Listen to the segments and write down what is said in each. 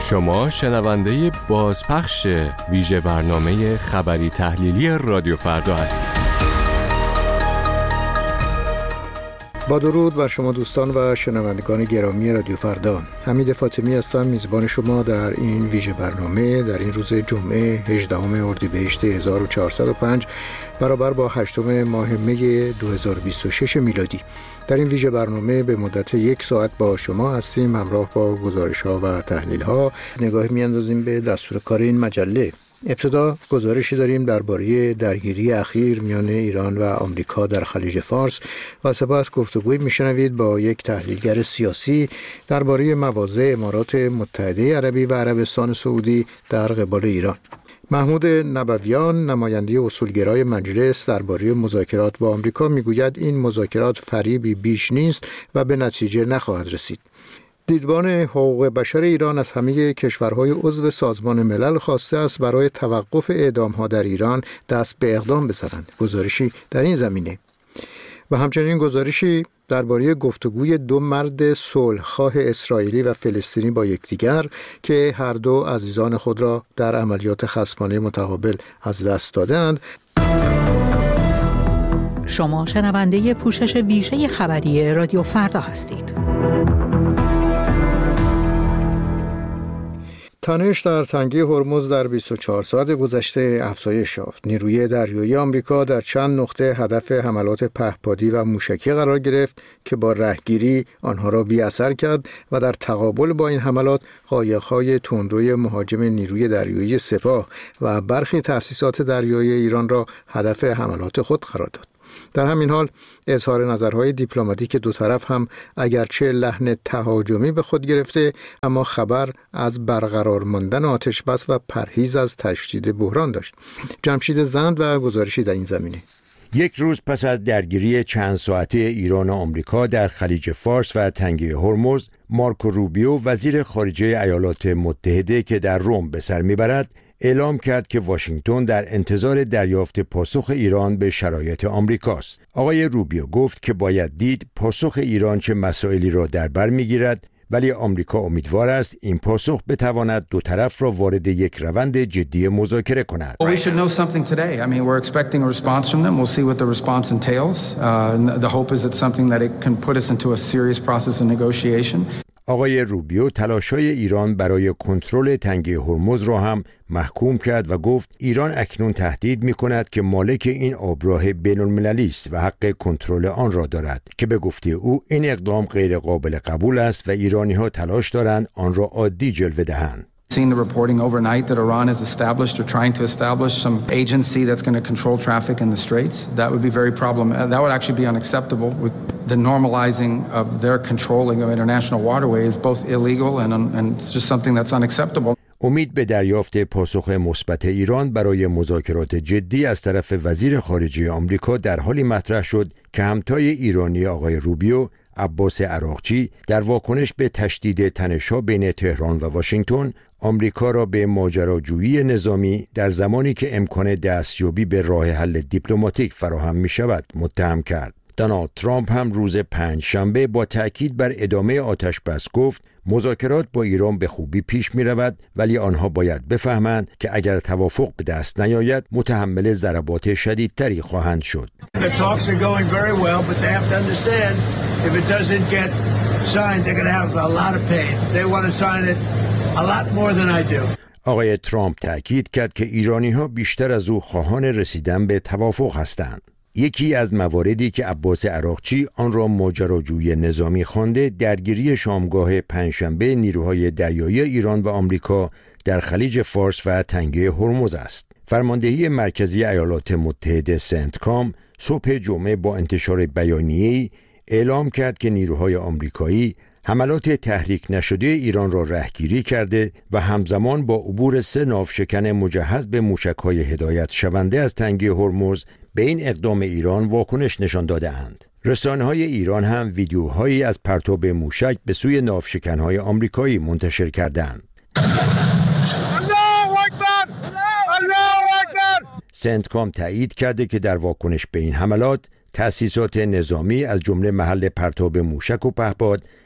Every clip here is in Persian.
شما شنونده بازپخش ویژه برنامه خبری تحلیلی رادیو فردا هستید. با درود بر شما دوستان و شنوندگان گرامی رادیو فردا، حمید فاطمی هستم، میزبان شما در این ویژه برنامه در این روز جمعه 18 اردیبهشت 1405 برابر با 8 ماه می 2026 میلادی. در این ویژه برنامه به مدت 1 ساعت با شما هستیم، همراه با گزارش‌ها و تحلیل‌ها. نگاهی می‌اندازیم به دستور کار این مجله. ابتدا گزارشی داریم درباره درگیری اخیر میان ایران و آمریکا در خلیج فارس و سپس گفتگویی میشنوید با یک تحلیلگر سیاسی درباره مواضع امارات متحده عربی و عربستان سعودی در قبال ایران. محمود نبویان، نماینده اصولگرای مجلس، درباره مذاکرات با آمریکا میگوید این مذاکرات فریبی بیش نیست و به نتیجه نخواهد رسید. دیدبان حقوق بشر ایران از همه کشورهای عضو سازمان ملل خواسته است برای توقف اعدام‌ها در ایران دست به اقدام بزنند. گزارشی در این زمینه و همچنین گزارشی درباره گفتگوی 2 مرد صلح‌خواه اسرائیلی و فلسطینی با یکدیگر که هر دو عزیزان خود را در عملیات خصمانه متقابل از دست دادند. شما شنونده پوشش ویژه خبری رادیو فردا هستید. تنش در تنگه هرمز در 24 ساعت گذشته افزایش یافت. نیروی دریایی آمریکا در چند نقطه هدف حملات پهپادی و موشکی قرار گرفت که با رهگیری آنها را بی‌اثر کرد و در تقابل با این حملات قایق‌های تندروی مهاجم نیروی دریایی سپاه و برخی تأسیسات دریایی ایران را هدف حملات خود قرار داد. در همین حال اظهار نظرهای دیپلماتیک دو طرف هم اگرچه لحن تهاجمی به خود گرفته، اما خبر از برقرار ماندن آتشبس و پرهیز از تشدید بحران داشت. جمشید زند و گزارشی در این زمینه. 1 روز پس از درگیری چند ساعته ایران و آمریکا در خلیج فارس و تنگه هرمز، مارکو روبیو وزیر خارجه ایالات متحده که در روم به سر میبرد اعلام کرد که واشنگتن در انتظار دریافت پاسخ ایران به شرایط آمریکاست. آقای روبیو گفت که باید دید پاسخ ایران چه مسائلی را در بر میگیرد، ولی آمریکا امیدوار است این پاسخ بتواند دو طرف را وارد یک روند جدی مذاکره کند. We should know something today. I mean, we're expecting a response from them. We'll see what the response entails. The hope is it's something that it can put us into a serious process of negotiation. آقای روبیو تلاش‌های ایران برای کنترل تنگه هرمز را هم محکوم کرد و گفت ایران اکنون تهدید می‌کند که مالک این آبراه بین‌المللی است و حق کنترل آن را دارد که به گفته او این اقدام غیر قابل قبول است و ایرانی‌ها تلاش دارند آن را عادی جلوه دهند. Seen the reporting overnight that Iran has established or trying to establish some agency that's going to control traffic in the straits. That would be very problematic. That would actually be unacceptable. The normalizing of their controlling of international waterway is both illegal and it's just something that's unacceptable. امید به دریافت پاسخ مثبت ایران برای مذاکرات جدی از طرف وزیر خارجه آمریکا در حالی مطرح شد که همتای ایرانی آقای روبیو، عباس عراقچی، در واکنش به تشدید تنش‌ها بین تهران و واشنگتن، آمریکا را به ماجراجویی نظامی در زمانی که امکان دستیابی به راه حل دیپلماتیک فراهم می شود متهم کرد. دونالد ترامپ هم روز 5 شنبه با تأکید بر ادامه آتشبس گفت مذاکرات با ایران به خوبی پیش می رود، ولی آنها باید بفهمند که اگر توافق به دست نیاید متحمل ضربات شدیدتری خواهند شد. The talks are going very well, but they have to understand if it doesn't get signed they're going to have a lot of pain. They want to sign it a lot more than I do. آقای ترامپ تأکید کرد که ایرانی‌ها بیشتر از او خواهان رسیدن به توافق هستند. یکی از مواردی که عباس عراقچی آن را ماجراجویی نظامی خوانده درگیری شامگاه پنجشنبه نیروهای دریایی ایران و آمریکا در خلیج فارس و تنگه هرمز است. فرماندهی مرکزی ایالات متحده سنتکام صبح جمعه با انتشار بیانیه‌ای اعلام کرد که نیروهای آمریکایی حملات تحریک نشده ایران را رهگیری کرده و همزمان با عبور 3 ناوشکن مجهز به موشک‌های هدایت شونده از تنگه هرمز به این اقدام ایران واکنش نشان داده‌اند. رسانه‌های ایران هم ویدیوهایی از پرتاب موشک به سوی ناوشکن‌های آمریکایی منتشر کردند. سنتکام تایید کرده که در واکنش به این حملات تأسیسات نظامی از جمله محل پرتاب موشک و پهپاد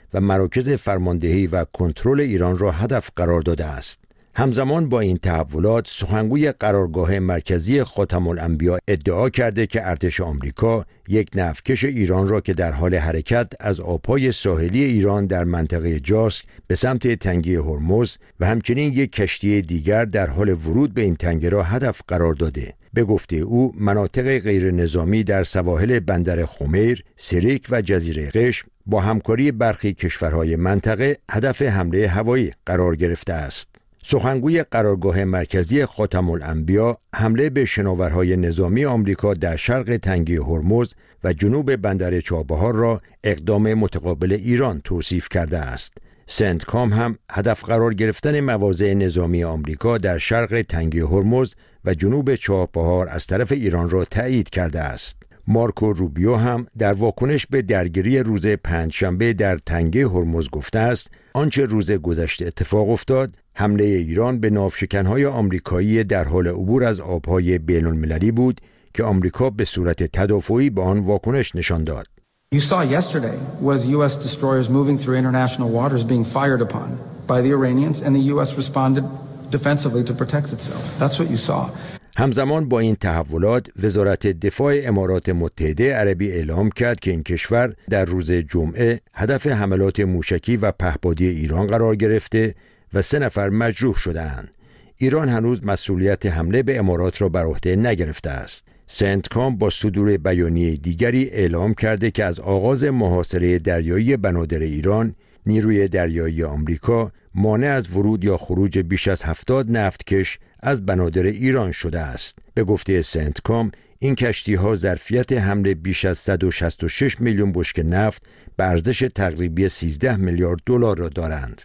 و مراکز فرماندهی و کنترل ایران را هدف قرار داده است. همزمان با این تحولات سخنگوی قرارگاه مرکزی خاتم الانبیا ادعا کرده که ارتش آمریکا یک نفتکش ایران را که در حال حرکت از آبهای ساحلی ایران در منطقه جاسک به سمت تنگه هرمز و همچنین یک کشتی دیگر در حال ورود به این تنگه را هدف قرار داده. به گفته او مناطق غیر نظامی در سواحل بندر خمیر، سریک و جزیره قشم با همکاری برخی کشورهای منطقه هدف حمله هوایی قرار گرفته است. سخنگوی قرارگاه مرکزی خاتم الانبیا حمله به شناورهای نظامی آمریکا در شرق تنگه هرمز و جنوب بندر چابهار را اقدام متقابل ایران توصیف کرده است. سنتکام هم هدف قرار گرفتن مواضع نظامی آمریکا در شرق تنگه هرمز و جنوب چابهار از طرف ایران را تایید کرده است. مارکو روبیو هم در واکنش به درگیری روز پنجشنبه در تنگه هرمز گفته است آنچه روز گذشته اتفاق افتاد حمله ایران به ناوشکن‌های آمریکایی در حال عبور از آبهای بین‌المللی بود که آمریکا به صورت تدافعی به آن واکنش نشان داد. You saw yesterday was U.S. destroyers moving through international waters being fired upon by the Iranians and the U.S. responded defensively to protect itself. That's what you saw. همزمان با این تحولات وزارت دفاع امارات متحده عربی اعلام کرد که این کشور در روز جمعه هدف حملات موشکی و پهپادی ایران قرار گرفته و 3 نفر مجروح شده‌اند. ایران هنوز مسئولیت حمله به امارات را بر عهده نگرفته است. سنتکام با صدور بیانیه دیگری اعلام کرده که از آغاز محاصره دریایی بنادر ایران نیروی دریایی آمریکا مانع از ورود یا خروج بیش از 70 نفتکش از بنادر ایران شده است. به گفته سنتکام این کشتی‌ها ظرفیت حمل بیش از 166 میلیون بشکه نفت به ارزش تقریبی 13 میلیارد دلار را دارند.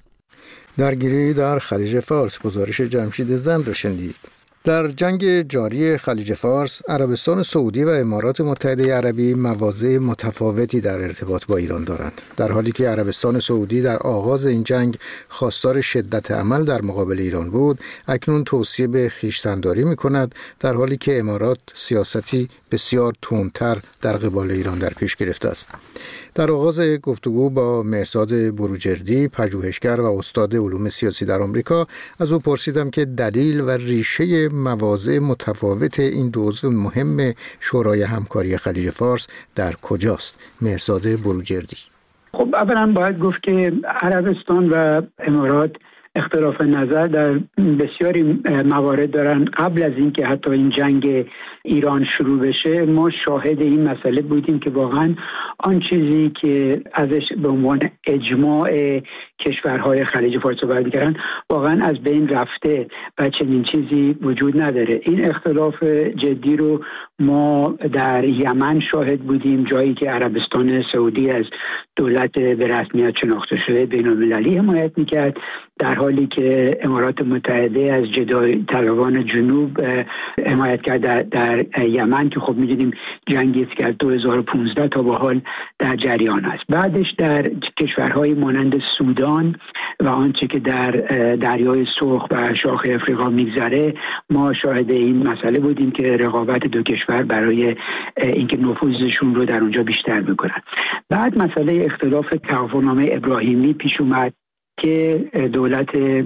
درگیری در خلیج فارس، گزارش جمشید زند را شنیدید. در جنگ جاری خلیج فارس، عربستان سعودی و امارات متحده عربی مواضع متفاوتی در ارتباط با ایران دارند. در حالی که عربستان سعودی در آغاز این جنگ خواستار شدت عمل در مقابل ایران بود، اکنون توصیه به خویشتن‌داری می‌کند، در حالی که امارات سیاستی بسیار تندتر در قبال ایران در پیش گرفته است. در آغاز گفتگو با مهرزاد بروجردی، پژوهشگر و استاد علوم سیاسی در آمریکا، از او پرسیدم که دلیل و ریشه مواضع متفاوت این دو عضو مهم شورای همکاری خلیج فارس در کجاست. مهرزاد بروجردی: خب اولا باید گفت که عربستان و امارات اختلاف نظر در بسیاری موارد دارن. قبل از اینکه حتی این جنگ ایران شروع بشه ما شاهد این مسئله بودیم که واقعا آن چیزی که ازش به عنوان اجماع کشورهای خلیج فارس صحبت می‌کردن واقعا از بین رفته و چنین چیزی وجود نداره. این اختلاف جدی رو ما در یمن شاهد بودیم، جایی که عربستان سعودی از دولت به رسمیت شناخته شده بین‌المللی حمایت می‌کرد، در حالی که امارات متحده از جدای طلبان جنوب حمایت کرد در یمن که خب می‌دونیم جنگی است که از 2015 تا به حال در جریان است. بعدش در کشورهای مانند سودان و آنچه که در دریای سرخ و شاخ افریقا میگذره ما شاهد این مسئله بودیم که رقابت دو کشور برای اینکه نفوذشون رو در اونجا بیشتر میکنن. بعد مسئله اختلاف توافقنامه ابراهیمی پیش اومد که دولت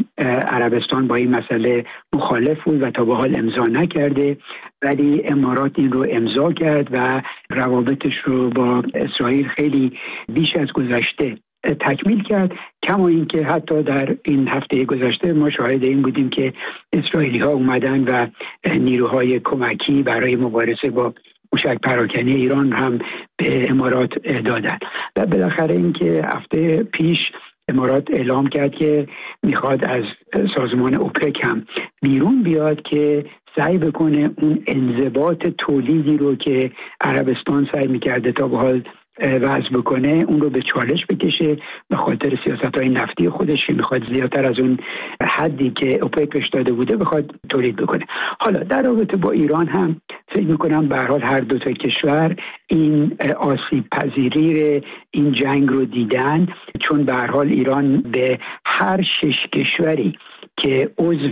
عربستان با این مسئله مخالف بود و تا به حال امضا نکرده، ولی امارات این رو امضا کرد و روابطش رو با اسرائیل خیلی بیش از گذشته تکمیل کرد. کما این که حتی در این هفته گذشته ما شاهد این بودیم که اسرائیلی ها اومدن و نیروهای کمکی برای مبارزه با موشک پراکنی ایران هم به امارات دادن. و بالاخره این که هفته پیش امارات اعلام کرد که میخواد از سازمان اوپک هم بیرون بیاد که سعی بکنه اون انضباط تولیدی رو که عربستان سعی میکرده تا به حال وضع بکنه اون رو به چالش بکشه به خاطر سیاست‌های نفتی خودش که میخواد زیادتر از اون حدی که اوپک بهش داده بوده بخواد تولید بکنه. حالا در رابطه با ایران هم فکر میکنم به هر حال هر دو تا کشور این آسیب پذیری این جنگ رو دیدن، چون به هر حال ایران به هر 6 کشوری که عضو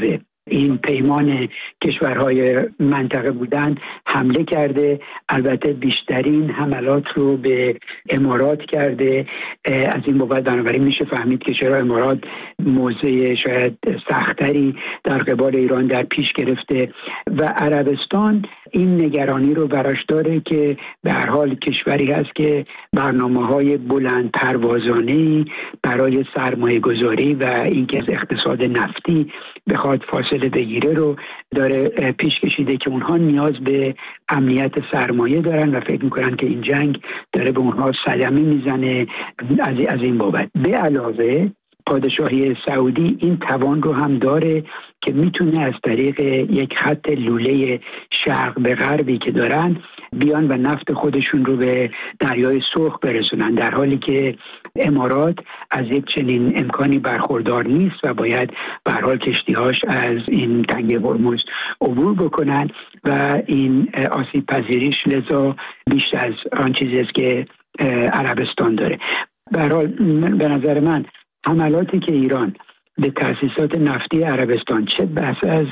این پیمان کشورهای منطقه بودن حمله کرده. البته بیشترین حملات رو به امارات کرده. از این بابت بنابراین میشه فهمید که چرا امارات موضع شاید سختری در قبال ایران در پیش گرفته و عربستان این نگرانی رو براش داره که به هر حال کشوری هست که برنامه‌های بلند پروازانه‌ای برای سرمایه گذاری و اینکه از اقتصاد نفتی بخواد فاصله بگیره رو داره پیش کشیده که اونها نیاز به امنیت سرمایه دارن و فکر میکنن که این جنگ داره به اونها صدمه میزنه. از این بابت به علاوه پادشاهی سعودی این توان رو هم داره که میتونه از طریق یک خط لوله شرق به غربی که دارن بیان و نفت خودشون رو به دریای سرخ برسونن، در حالی که امارات از یک چنین امکانی برخوردار نیست و باید به هر حال کشتی‌هاش از این تنگه هرمز عبور بکنن و این آسیب پذیریش لذا بیشتر از آن چیزی است که عربستان داره. به هر حال به نظر من حملاتی که ایران به تأسیسات نفتی عربستان چه بحث از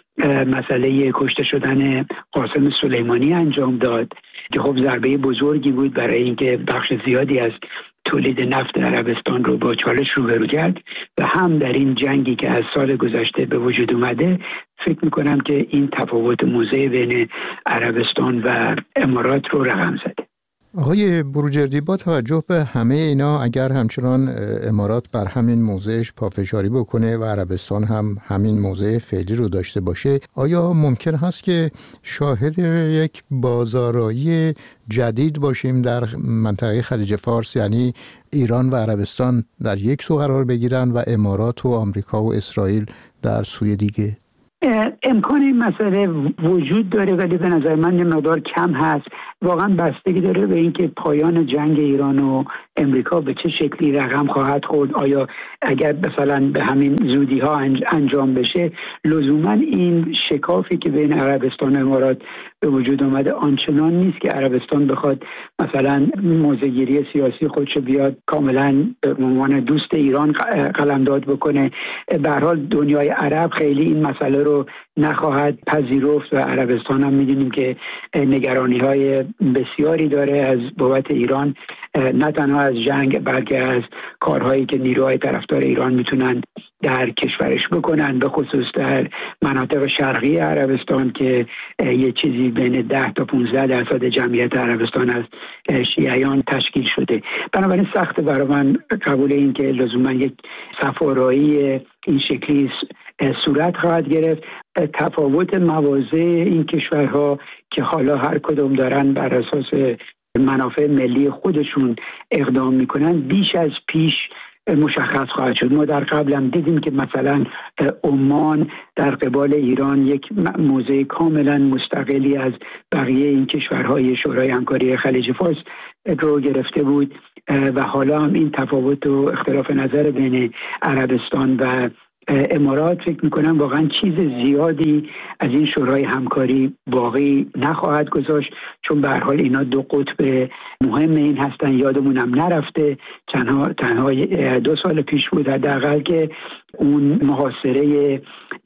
مسئله کشته شدن قاسم سلیمانی انجام داد که خب ضربه بزرگی بود برای اینکه بخش زیادی از تولید نفت عربستان رو با چالش روبرو کرد و هم در این جنگی که از سال گذشته به وجود اومده فکر میکنم که این تفاوت موضع بین عربستان و امارات رو رقم زده. آقای بروجردی، با توجه به همه اینا اگر همچنان امارات بر همین موضعش پافشاری بکنه و عربستان هم همین موضع فعلی رو داشته باشه، آیا ممکن هست که شاهد یک بازارایی جدید باشیم در منطقه خلیج فارس، یعنی ایران و عربستان در یک سو قرار بگیرن و امارات و آمریکا و اسرائیل در سوی دیگه؟ امکان این مسئله وجود داره ولی به نظر من مقدار کم هست. واقعا بستگی داره به اینکه پایان جنگ ایران و امریکا به چه شکلی رقم خواهد خورد. آیا اگر مثلا به همین زودی ها انجام بشه لزوما این شکافی که بین عربستان و امارات به وجود اومده آنچنان نیست که عربستان بخواد مثلا موضع‌گیری سیاسی خودشو بیاد کاملا به عنوان دوست ایران قلمداد بکنه. به هر حال دنیای عرب خیلی این مسئله رو نخواهد پذیرفت و عربستان هم می‌دونیم که نگرانی‌های بسیاری داره از بابت ایران، نه تنها از جنگ بلکه از کارهایی که نیروهای طرفدار ایران میتونن در کشورش بکنن، به خصوص در مناطق شرقی عربستان که یه چیزی بین 10 تا 15% جمعیت عربستان از شیعیان تشکیل شده. بنابراین سخت برای من قبول این که لزوما یک صف‌آرایی این شکلی صورت خواهد گرفت. تفاوت مواضع این کشورها که حالا هر کدوم دارن بر اساس منافع ملی خودشون اقدام میکنن بیش از پیش مشخص خواهد شد. ما در قبل هم دیدیم که مثلا عمان در قبال ایران یک موضع کاملا مستقلی از بقیه این کشورهای شورای همکاری خلیج فارس رو گرفته بود و حالا هم این تفاوت و اختلاف نظر بین عربستان و امارات فکر میکنم واقعا چیز زیادی از این شورای همکاری باقی نخواهد گذاشت، چون به هر حال اینا دو قطب مهم این هستن. یادمونم نرفته تنها 2 سال پیش بود حداقل که اون محاصره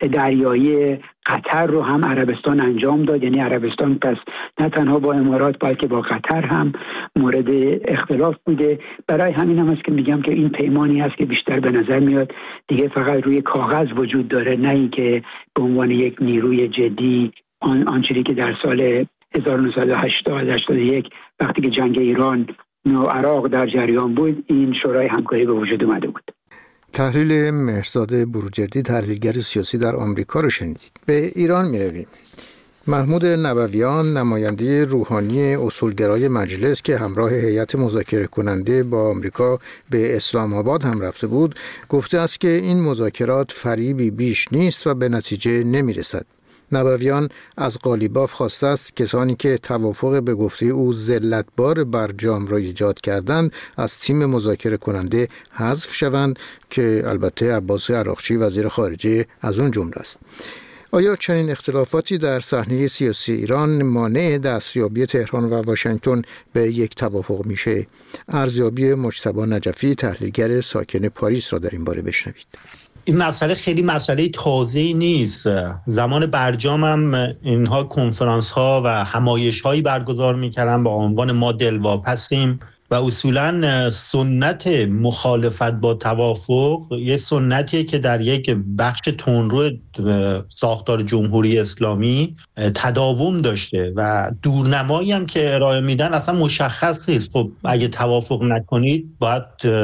دریایی قطر رو هم عربستان انجام داد. یعنی عربستان پس نه تنها با امارات بلکه با قطر هم مورد اختلاف بوده. برای همین هم است که میگم که این پیمانی هست که بیشتر به نظر میاد دیگه فقط روی کاغذ وجود داره، نه اینکه به عنوان یک نیروی جدی آنچنانی که در سال 1980-81 وقتی که جنگ ایران و عراق در جریان بود این شورای همکاری به وجود اومده بود. تحلیل مهرزاد بروجردی، تحلیلگر سیاسی در آمریکا رو شنیدید. به ایران می‌رویم. محمود نبویان، نماینده روحانی اصولگرای مجلس که همراه هیئت مذاکره کننده با آمریکا به اسلام آباد هم رفته بود، گفته است که این مذاکرات فریبی بیش نیست و به نتیجه نمی‌رسد. نبویان از قالیباف خواسته است کسانی که توافق به گفته او ذلتبار برجام را ایجاد کردند از تیم مذاکره کننده حذف شوند که البته عباس عراقچی وزیر خارجه از اون جمله است. آیا چنین اختلافاتی در صحنه سیاسی ایران مانع دستیابی تهران و واشنگتن به یک توافق میشه؟ ارزیابی مجتبی نجفی، تحلیلگر ساکن پاریس را در این باره بشنوید. این مسئله خیلی مسئله تازه‌ای نیست. زمان برجام هم اینها کنفرانس ها و همایش هایی برگزار می‌کردن با عنوان ما دلواپسیم و اصولاً سنت مخالفت با توافق یه سنتیه که در یک بخش تندرو ساختار جمهوری اسلامی تداوم داشته و دورنمایی هم که ارائه میدن اصلا مشخص نیست. خب اگه توافق نکنید باید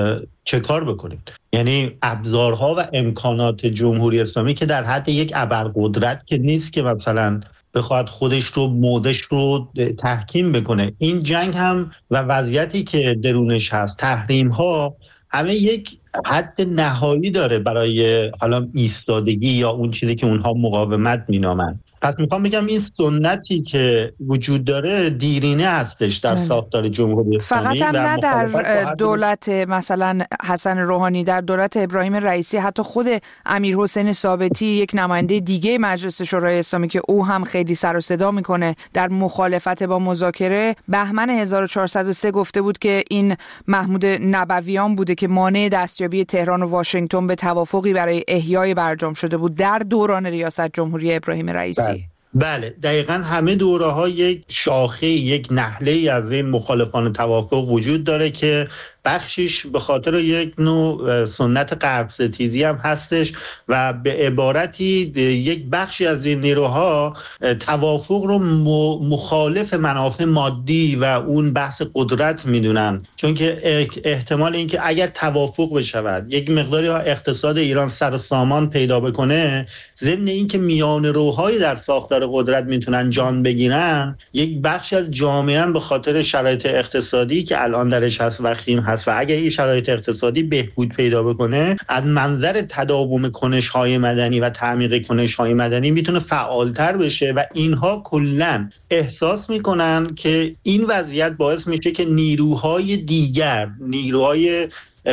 چه کار بکنید؟ یعنی ابزارها و امکانات جمهوری اسلامی که در حد یک ابرقدرت که نیست که مثلا بخواد خودش رو موضعش رو تحکیم بکنه. این جنگ هم و وضعیتی که درونش هست، تحریم ها، همه یک حد نهایی داره برای حالا ایستادگی یا اون چیزی که اونها مقاومت مینامن. پس میخوام بگم این سنتی که وجود داره دیرینه هستش در ساختار جمهوری اسلامی. فقط هم نه در دولت مثلا حسن روحانی، در دولت ابراهیم رئیسی حتی خود امیر حسین ثابتی، یک نماینده دیگه مجلس شورای اسلامی که او هم خیلی سر و صدا میکنه در مخالفت با مذاکره، بهمن 1403 گفته بود که این محمود نبویان بوده که مانع دستیابی تهران و واشنگتن به توافقی برای احیای برجام شده بود در دوران ریاست جمهوری ابراهیم رئیسی. بله دقیقاً همه دوره‌ها یک شاخه، یک نحله از این مخالفان توافق وجود داره که بخشش به خاطر یک نوع سنت غرب ستیزی هم هستش و به عبارتی یک بخشی از این نیروها توافق رو مخالف منافع مادی و اون بحث قدرت میدونن، چون که احتمال اینکه اگر توافق بشود یک مقداری اقتصاد ایران سر و سامان پیدا بکنه، ضمن اینکه میان روهای در ساختار قدرت میتونن جان بگیرن، یک بخش از جامعه هم به خاطر شرایط اقتصادی که الان درش هست وخیم هست و اگر این شرایط اقتصادی بهبود پیدا بکنه، از منظر تداوم کنش‌های مدنی و تعمیق کنش‌های مدنی میتونه فعالتر بشه و اینها کلاً احساس میکنن که این وضعیت باعث میشه که نیروهای دیگر، نیروهای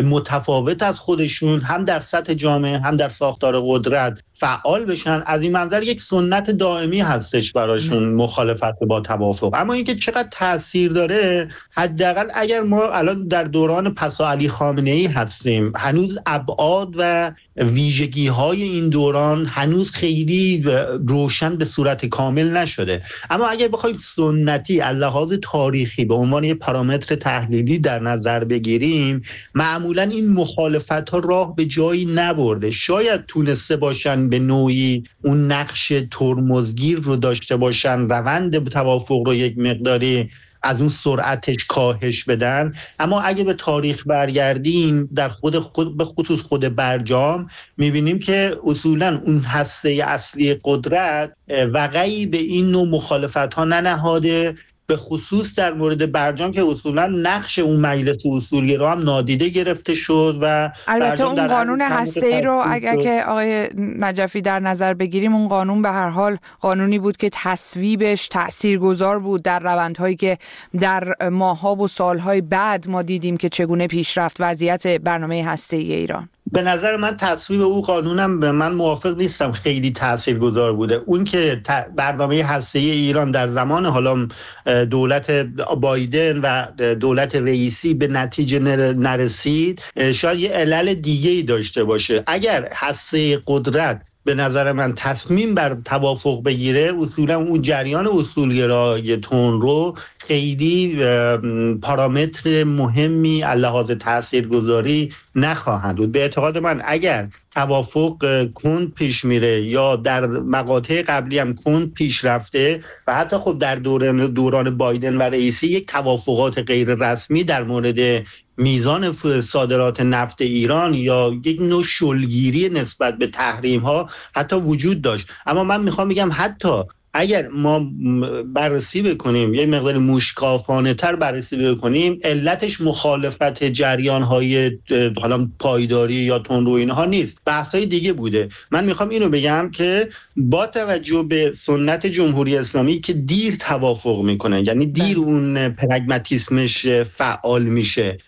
متفاوت از خودشون هم در سطح جامعه هم در ساختار قدرت فعال بشن. از این منظر یک سنت دائمی هستش براشون مخالفت با توافق. اما اینکه چقدر تأثیر داره، حداقل اگر ما الان در دوران پسا علی خامنه‌ای هستیم، هنوز ابعاد و ویژگی‌های این دوران هنوز خیلی روشن به صورت کامل نشده. اما اگر بخوایم سنتی از لحاظ تاریخی به عنوان یک پارامتر تحلیلی در نظر بگیریم، معمولا این مخالفت‌ها راه به جایی نبرده. شاید تونسته باشن به نوعی اون نقش ترمزگیر رو داشته باشن، روند توافق رو یک مقداری از اون سرعتش کاهش بدن، اما اگه به تاریخ برگردیم در خود به خصوص خود برجام میبینیم که اصولا اون هسته اصلی قدرت وقعی به این نوع مخالفت ها ننهاده، به خصوص در مورد برجام که اصولا نقش اون مجلس اصولگرا هم نادیده گرفته شد و البته اون قانون هسته‌ای رو اگر که آقای نجفی در نظر بگیریم، اون قانون به هر حال قانونی بود که تصویبش تاثیرگذار بود در روندهایی که در ماه‌ها و سال‌های بعد ما دیدیم که چگونه پیش رفت وضعیت برنامه هسته‌ای ایران. به نظر من تصویب او قانونم به من موافق نیستم، خیلی تاثیرگذار بوده. اون که برنامه هسته‌ای ایران در زمان حالا دولت بایدن و دولت رئیسی به نتیجه نرسید، شاید یه علل دیگه‌ای داشته باشه. اگر هسته قدرت به نظر من تصمیم بر توافق بگیره، اصولا اون جریان اصولگرای تندرو خیلی پارامتر مهمی از لحاظ تاثیرگذاری نخواهند بود. به اعتقاد من اگر توافق کند پیش میره یا در مقاطع قبلی هم کند پیش رفته و حتی خب در دوران بایدن و رئیسی یک توافقات غیر رسمی در مورد میزان صادرات نفت ایران یا یک نوع شلگیری نسبت به تحریم ها حتی وجود داشت. اما من میخوام بگم حتی اگر ما بررسی بکنیم، یه مقدار موشکافانه تر بررسی بکنیم، علتش مخالفت جریان های حالا پایداری یا تندرو اینها نیست، بحث های دیگه بوده. من میخوام اینو بگم که با توجه به سنت جمهوری اسلامی که دیر توافق میکنه، یعنی دیر اون پرگماتیسمش فعال میشه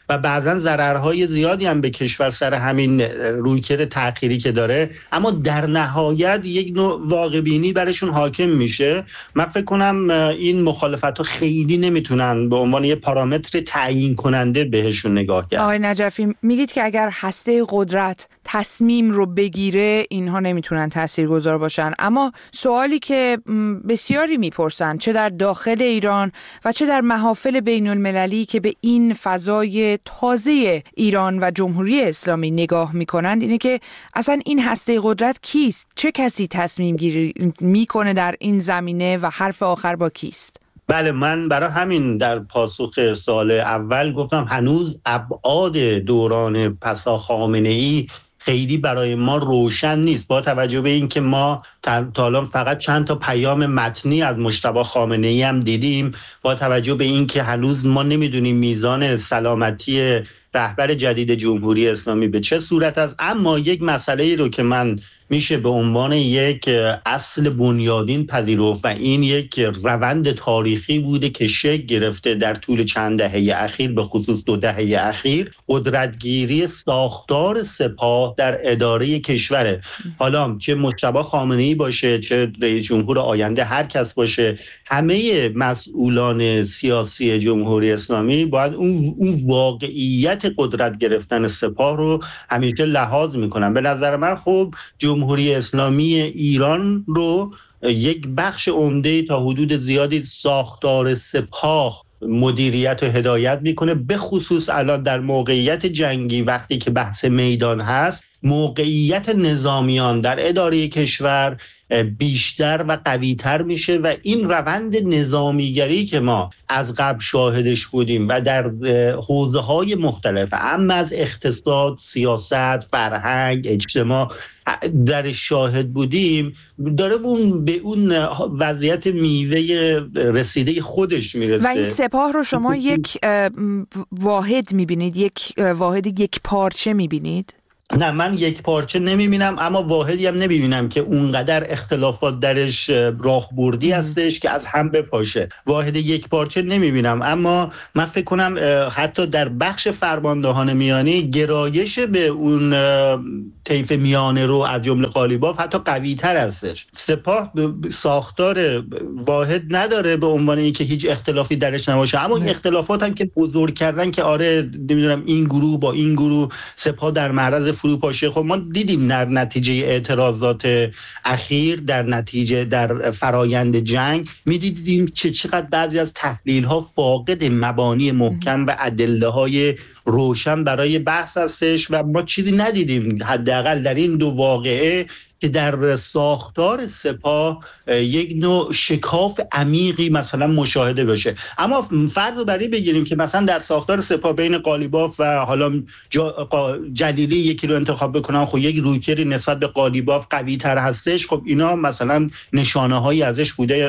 و بعضا ضررهای زیادی هم به کشور سر همین رویکرد تأخیری که داره، اما در نهایت یک نوع واقع بینی برشون حاکم میشه. من فکر کنم این مخالفت‌ها خیلی نمیتونن به عنوان یه پارامتر تعیین کننده بهشون نگاه کرد. آقای نجفی میگید که اگر هسته قدرت تصمیم رو بگیره اینها نمیتونن تاثیرگذار باشن، اما سوالی که بسیاری میپرسن چه در داخل ایران و چه در محافل بین المللی که به این فضای تازه ایران و جمهوری اسلامی نگاه میکنند اینه که اصلا این هسته قدرت کیست؟ چه کسی تصمیم گیری میکنه در این زمینه و حرف آخر با کیست؟ بله، من برای همین در پاسخ سوال اول گفتم هنوز ابعاد دوران پسا خامنه‌ای خیلی برای ما روشن نیست، با توجه به این که ما تا الان فقط چند تا پیام متنی از مجتبی خامنه‌ای هم دیدیم، با توجه به این که هنوز ما نمیدونیم میزان سلامتی رهبر جدید جمهوری اسلامی به چه صورت است. اما یک مسئله رو که من میشه به عنوان یک اصل بنیادین پذیرفت و این یک روند تاریخی بوده که شکل گرفته در طول چند دهه اخیر، به خصوص 2 دهه اخیر، قدرتگیری ساختار سپاه در اداره کشوره. حالا چه مجتبی خامنه‌ای باشه، چه رئیس جمهور آینده، هر کس باشه، همه مسئولان سیاسی جمهوری اسلامی باید اون واقعیت قدرت گرفتن سپاه رو همیشه لحاظ میکنن. به نظر من خب جمهوری اسلامی ایران رو یک بخش عمده تا حدود زیادی ساختار سپاه مدیریت و هدایت میکنه، به خصوص الان در موقعیت جنگی وقتی که بحث میدان هست، موقعیت نظامیان در اداره کشور بیشتر و قوی‌تر میشه و این روند نظامیگری که ما از قبل شاهدش بودیم و در حوزه‌های مختلف، اما از اقتصاد، سیاست، فرهنگ، اجتماع در شاهد بودیم، داره به اون وضعیت میوه رسیده خودش میرسه. و این سپاه رو شما یک واحد میبینید، یک واحد یک پارچه میبینید؟ نه، من یک پارچه نمیبینم، اما واحدی هم نمیبینم که اونقدر اختلافات درش راهبردی هستش که از هم بپاشه. واحد یک پارچه نمیبینم، اما من فکر کنم حتی در بخش فرماندهان میانی گرایش به اون طیف میانه رو از جمله قالیباف حتی قوی تر هستش. سپاه ساختار واحد نداره به عنوان اینکه هیچ اختلافی درش نباشه، اما این اختلافات هم که بزرگ کردن که آره نمیدونم این گروه با این گروه، سپاه در معرض فروپاشی. خب ما دیدیم در نتیجه اعتراضات اخیر، در فرایند جنگ میدیدیم چقدر بعضی از تحلیل ها فاقد مبانی محکم و ادله های روشن برای بحث هستش و ما چیزی ندیدیم حداقل در این دو واقعه که در ساختار سپاه یک نوع شکاف عمیقی مثلا مشاهده بشه. اما فرض رو برای بگیریم که مثلا در ساختار سپاه بین قالیباف و حالا جلیلی یکی رو انتخاب بکنم، خب یک رویکردی نسبت به قالیباف قوی تر هستش، خب اینا مثلا نشانه هایی ازش بوده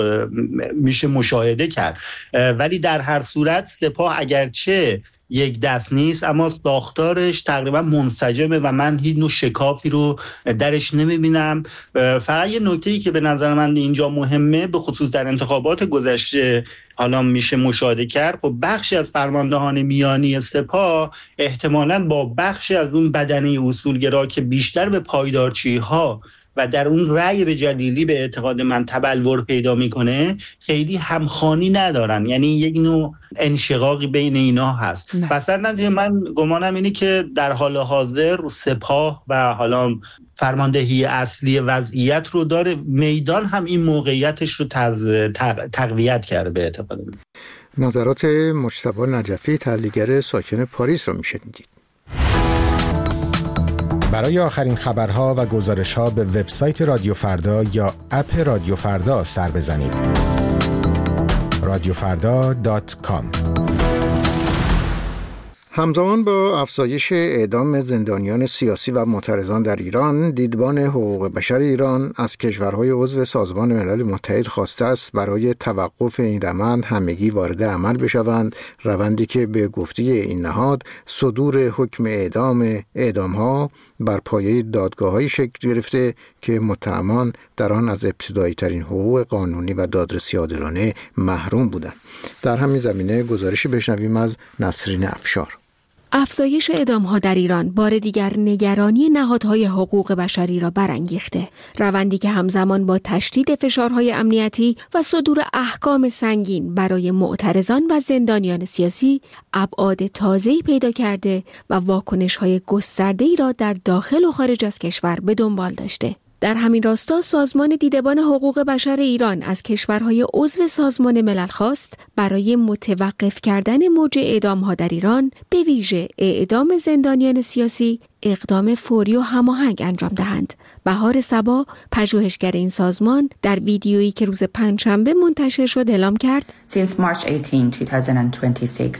میشه مشاهده کرد. ولی در هر صورت سپاه اگرچه یک دست نیست، اما ساختارش تقریبا منسجمه و من هیچ نوع شکافی رو درش نمیبینم. فقط یه نکته‌ای که به نظر من اینجا مهمه، به خصوص در انتخابات گذشته حالا میشه مشاهده کرد، خب بخشی از فرماندهان میانی سپاه احتمالاً با بخشی از اون بدنه اصولگرا که بیشتر به پایدارچی‌ها و در اون رأی به جلیلی به اعتقاد من تبلور پیدا میکنه، خیلی همخوانی ندارن، یعنی یک نوع انشقاقی بین اینا هست. پس در من گمانم اینه که در حال حاضر سپاه و حالا فرماندهی اصلی وضعیت رو داره، میدان هم این موقعیتش رو تقویت کرده به اعتقاد من. نظرات مجتبی نجفی، تحلیلگر ساکن پاریس رو میشنیدید. برای آخرین خبرها و گزارش‌ها به وبسایت رادیو فردا یا اپ رادیو فردا سر بزنید. radiofrda.com. همزمان با افزایش اعدام زندانیان سیاسی و معترضان در ایران، دیدبان حقوق بشر ایران از کشورهای عضو سازمان ملل متحد خواسته است برای توقف این روند همگی وارد عمل بشوند، روندی که به گفته این نهاد صدور حکم اعدام‌ها بر پایه دادگاه‌های شکل گرفته که متهمان در آن از ابتدایی ترین حقوق قانونی و دادرسی عادلانه محروم بودند. در همین زمینه گزارشی بشنویم از نسرین افشار. افزایش اعدام‌ها در ایران بار دیگر نگرانی نهادهای حقوق بشری را برانگیخته. روندی که همزمان با تشدید فشارهای امنیتی و صدور احکام سنگین برای معترضان و زندانیان سیاسی ابعاد تازه‌ای پیدا کرده و واکنش‌های گسترده‌ای را در داخل و خارج از کشور به دنبال داشته. در همین راستا سازمان دیدبان حقوق بشر ایران از کشورهای عضو سازمان ملل خواست برای متوقف کردن موج اعدام‌ها در ایران، به ویژه اعدام زندانیان سیاسی، اقدام فوری و هماهنگ انجام دهند. بهار صبا، پژوهشگر این سازمان، در ویدیویی که روز پنجشنبه منتشر شد اعلام کرد Since March 18, 2026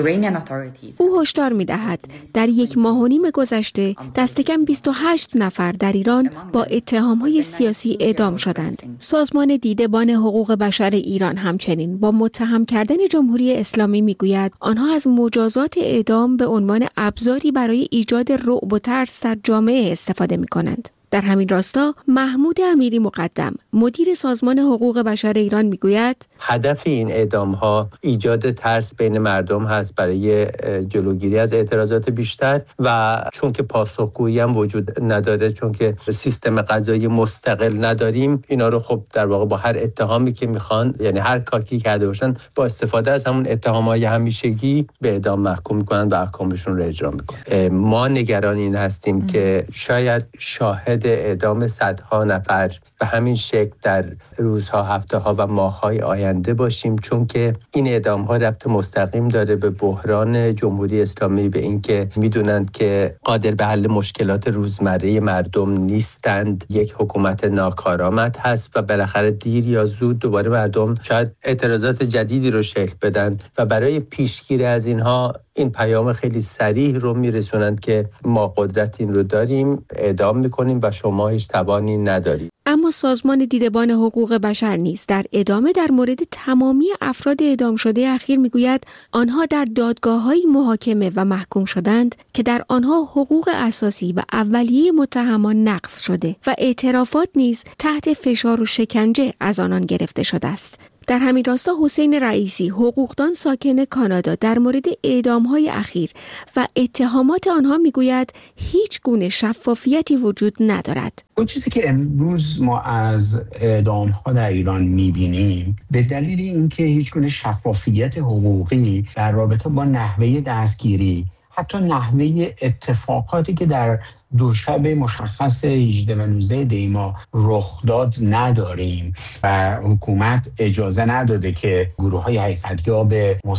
او هشدار می‌دهد در 1.5 ماه گذشته دست کم 28 نفر در ایران با اتهام‌های سیاسی اعدام شدند. سازمان دیدبان حقوق بشر ایران همچنین با متهم کردن جمهوری اسلامی می‌گوید آنها از مجازات اعدام به عنوان ابزاری برای ایجاد رعب و ترس در جامعه استفاده می‌کنند. در همین راستا محمود امیری مقدم، مدیر سازمان حقوق بشر ایران میگوید هدف این اعدام‌ها ایجاد ترس بین مردم هست برای جلوگیری از اعتراضات بیشتر و چون که پاسخگویی هم وجود نداره، چون که سیستم قضایی مستقل نداریم، اینا رو خب در واقع با هر اتهامی که میخوان، یعنی هر کاری کرده باشن، با استفاده از همون اتهام‌های همیشگی به اعدام محکوم میکنن و احکامشون رو اجرا میکنن. ما نگران این هستیم که شاید شاهد اعدام صدها نفر به همین شکل در روزها، هفته‌ها و ماه‌های آینده باشیم، چون که این اعدام‌ها ربط مستقیم داره به بحران جمهوری اسلامی، به اینکه میدونند که قادر به حل مشکلات روزمره مردم نیستند، یک حکومت ناکارآمد هست و بالاخره دیر یا زود دوباره مردم شاید اعتراضات جدیدی رو شکل بدن و برای پیشگیری از اینها این پیام خیلی صریح رو میرسونند که ما قدرت این رو داریم، اعدام میکنیم و شما هیچ توانی ندارید. اما سازمان دیدبان حقوق بشر نیز در ادامه در مورد تمامی افراد اعدام شده اخیر میگوید آنها در دادگاه‌های محاکمه و محکوم شدند که در آنها حقوق اساسی و اولیه متهمان نقض شده و اعترافات نیز تحت فشار و شکنجه از آنان گرفته شده است. در همین راستا حسین رئیسی، حقوقدان ساکن کانادا، در مورد اعدام‌های اخیر و اتهامات آنها میگوید هیچ گونه شفافیتی وجود ندارد. اون چیزی که امروز ما از اعدام‌ها در ایران می‌بینیم به دلیل اینکه هیچ گونه شفافیت حقوقی در رابطه با نحوه دستگیری، حتی نحوه اتفاقاتی که در دو شب مشخص 18 و 19 دی ماه رخ داد نداریم و حکومت اجازه نداده که گروه‌های حقیقت‌یاب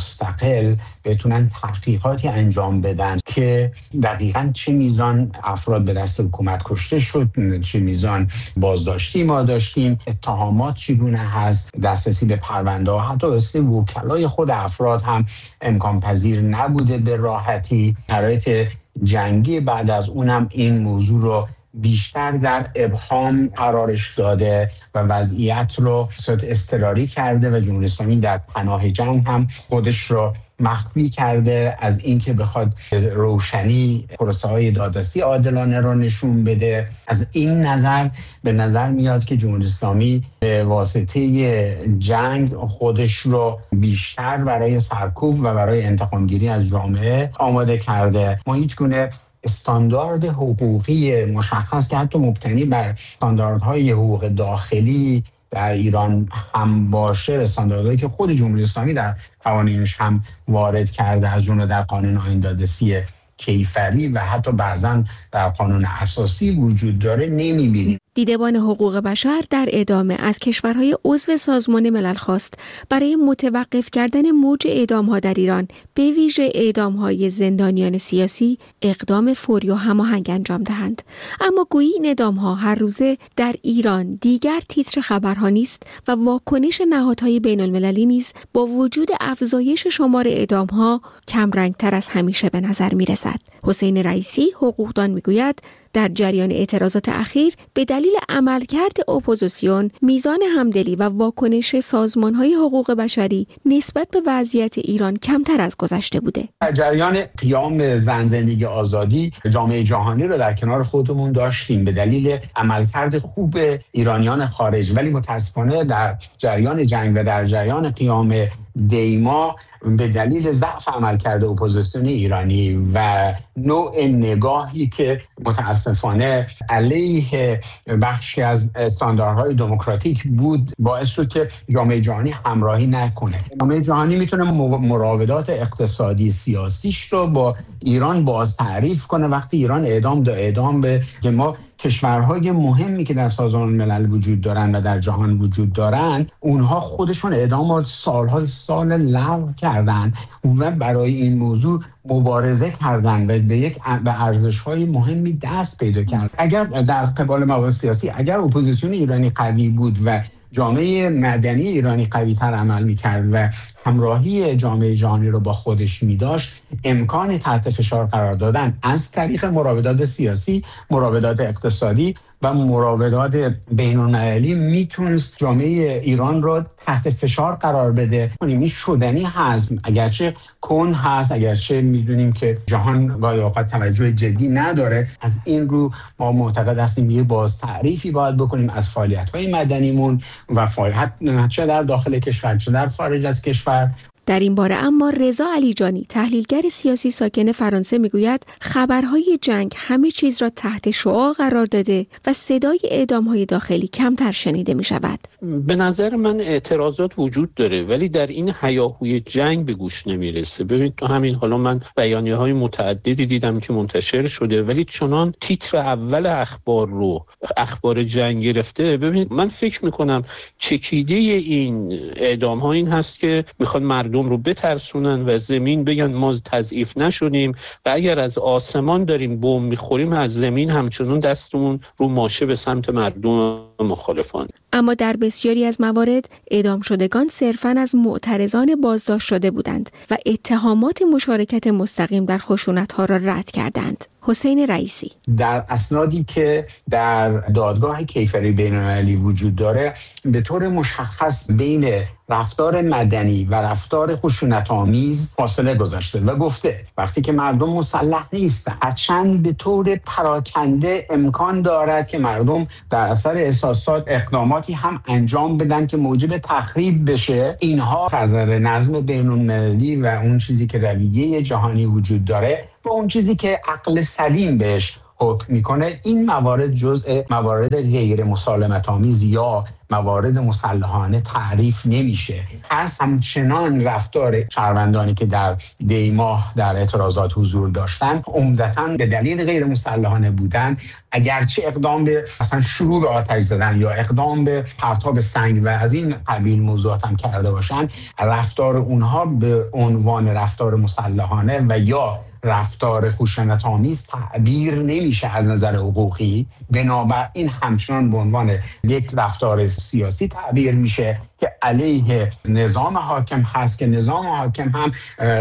مستقل بتونن تحقیقاتی انجام بدن که دقیقاً چه میزان افراد به دست حکومت کشته شد، چه میزان بازداشتی ما داشتیم، اتهامات چگونه هست، دسترسی به پرونده ها، حتی دسترسی وکلای خود افراد هم امکان پذیر نبوده به راحتی. شرایط جنگی بعد از اونم این موضوع رو بیشتر در ابهام قرارش داده و وضعیت رو صورت اضطراری کرده و جمهوری اسلامی در پناه جنگ هم خودش رو مخفی کرده از اینکه بخواد روشنی پروسه‌های دادرسی عادلانه رو نشون بده. از این نظر به نظر میاد که جمهوری اسلامی به واسطه جنگ خودش رو بیشتر برای سرکوب و برای انتقامگیری از جامعه آماده کرده. ما هیچ گونه استاندارد حقوقی مشخص که حتی مبتنی بر استانداردهای حقوق داخلی در ایران هم باشه، استانداردهایی که خود جمهوری اسلامی در قوانینش هم وارد کرده، از جمله در قانون آیین دادرسی کیفری و حتی بعضا در قانون اساسی وجود داره، نمی‌بینیم. دیدبان حقوق بشر در ادامه از کشورهای عضو سازمان ملل خواست برای متوقف کردن موج اعدام‌ها در ایران، به ویژه اعدام‌های زندانیان سیاسی، اقدام فوری و هماهنگ انجام دهند. اما گویی این اعدام‌ها هر روزه در ایران دیگر تیتر خبرها نیست و واکنش نهادهای بین‌المللی نیز با وجود افزایش شمار اعدام‌ها کمرنگ‌تر از همیشه به نظر می‌رسد. حسین رئیسی، حقوقدان، میگوید در جریان اعتراضات اخیر به دلیل عملکرد اپوزیسیون، میزان همدلی و واکنش سازمان‌های حقوق بشری نسبت به وضعیت ایران کمتر از گذشته بوده. در جریان قیام زن زندگی آزادی، جامعه جهانی رو در کنار خودمون داشتیم به دلیل عملکرد خوب ایرانیان خارج، ولی متاسفانه در جریان جنگ و در جریان قیام دیما به دلیل ضعف عملکرد اپوزیسیون ایرانی و نوع نگاهی که متاسفانه علیه بخشی از استانداردهای دموکراتیک بود باعث شد که جامعه جهانی همراهی نکنه. جامعه جهانی میتونه مراودات اقتصادی سیاسیش رو با ایران باز تعریف کنه وقتی ایران اعدام به که ما کشورهای مهمی که در سازمان ملل وجود دارن و در جهان وجود دارن اونها خودشون اعدام سال لغو کردن و برای این موضوع مبارزه کردن و به ارزش‌های مهمی دست پیدا کرد. اگر در قبال موارد سیاسی اگر اپوزیسیون ایرانی قوی بود و جامعه مدنی ایرانی قوی‌تر عمل می‌کرد و همراهی جامعه جهانی رو با خودش می‌داشت، امکان تحت فشار قرار دادن از طریق مراودات سیاسی، مراودات اقتصادی و مراودات بین‌المللی میتونست جامعه ایران رو تحت فشار قرار بده. این شدنی هست، اگرچه کن هست، اگرچه میدونیم که جهان گاهی اوقات توجه جدی نداره. از این رو ما معتقد هستیم یه باز تعریفی باید بکنیم از فعالیت‌های مدنیمون و فعالیت چه در داخل کشور چه در خارج از کشور. در این باره اما رضا علیجانی، تحلیلگر سیاسی ساکن فرانسه، میگوید خبرهای جنگ همه چیز را تحت شعاع قرار داده و صدای اعدام‌های داخلی کمتر شنیده می شود. به نظر من اعتراضات وجود داره ولی در این هیاهوی جنگ به گوش نمیرسه. ببینید تو همین حالا من بیانیه‌های متعددی دیدم که منتشر شده ولی چنان تیتر اول اخبار جنگ گرفته. ببینید من فکر میکنم چکیده این اعدام‌ها این هست که میخوان مردم رو بترسونن و زمین بگن ما تضعیف نشدیم و اگر از آسمان داریم بمب میخوریم از زمین همچنان دستمون رو ماشه به سمت مردم مخالفان. اما در بسیاری از موارد اعدام شدگان صرفاً از معترضان بازداشت شده بودند و اتهامات مشارکت مستقیم در خشونت‌ها را رد کردند. حسین رئیسی: در اسنادی که در دادگاه کیفری بین‌المللی وجود داره به طور مشخص بین رفتار مدنی و رفتار خشونت‌آمیز فاصله گذاشته و گفته وقتی که مردم مسلح نیستن هرچند به طور پراکنده امکان دارد که مردم در اثر احساسات اقداماتی هم انجام بدن که موجب تخریب بشه، اینها از نظر نظم بین‌المللی و اون چیزی که رویه جهانی وجود داره و اون چیزی که عقل سلیم بهش حکم میکنه، این موارد جزء موارد غیر مسالمت آمیز یا موارد مسلحانه تعریف نمیشه. پس همچنان رفتار شهروندانی که در دیماه در اعتراضات حضور داشتن عمدتاً به دلیل غیر مسلحانه بودن، اگرچه اقدام به مثلا شروع به آتش زدن یا اقدام به پرتاب سنگ و از این قبیل موضوعات هم کرده باشن، رفتار اونها به عنوان رفتار مسلحانه و یا رفتار خشونت‌آمیز تعبیر نمیشه از نظر حقوقی، بنابراین همچنان به عنوان یک رفتار سیاسی تعبیر میشه که علیه نظام حاکم هست که نظام حاکم هم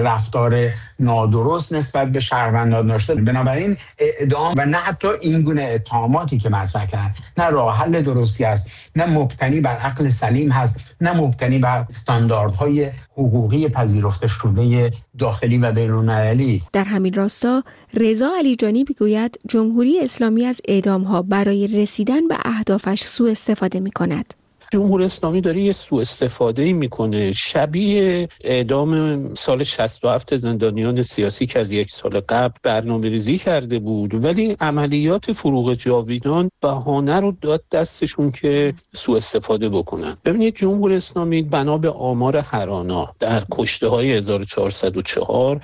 رفتار نادرست نسبت به شهروندان داشته. بنابراین اعدام و نه حتی این گونه اتهاماتی که مطرح کردن نه راه حل درستی است، نه مبتنی بر عقل سلیم هست، نه مبتنی بر استانداردهای حقوقی پذیرفته شده داخلی و بین‌المللی. در همین راستا رضا علیجانی میگوید جمهوری اسلامی از اعدام‌ها برای رسیدن به اهدافش سوء استفاده می‌کند. جمهوری اسلامی داره یه سوء استفاده میکنه شبیه اعدام سال 67 زندانیان سیاسی که از یک سال قبل برنامه‌ریزی کرده بود، ولی عملیات فروغ جاویدان بهانه رو داد دستشون که سوء استفاده بکنن. ببینید جمهوری اسلامی بنا به آمار هرانا در کشته‌های 1404